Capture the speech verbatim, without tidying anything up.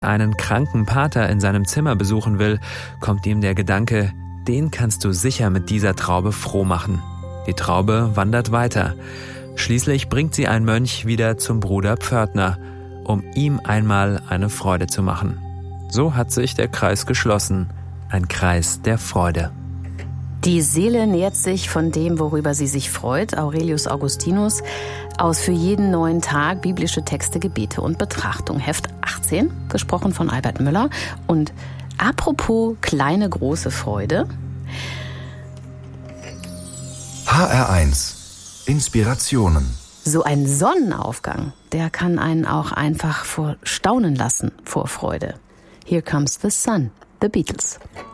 einen kranken Pater in seinem Zimmer besuchen will, kommt ihm der Gedanke, den kannst du sicher mit dieser Traube froh machen. Die Traube wandert weiter. Schließlich bringt sie ein Mönch wieder zum Bruder Pförtner, um ihm einmal eine Freude zu machen. So hat sich der Kreis geschlossen, ein Kreis der Freude. Die Seele nährt sich von dem, worüber sie sich freut, Aurelius Augustinus, aus Für jeden neuen Tag biblische Texte, Gebete und Betrachtung. Heft achtzehn, gesprochen von Albert Müller. Und apropos kleine, große Freude. H R eins. Inspirationen. So ein Sonnenaufgang, der kann einen auch einfach vor Staunen lassen, vor Freude. Here Comes the Sun, The Beatles.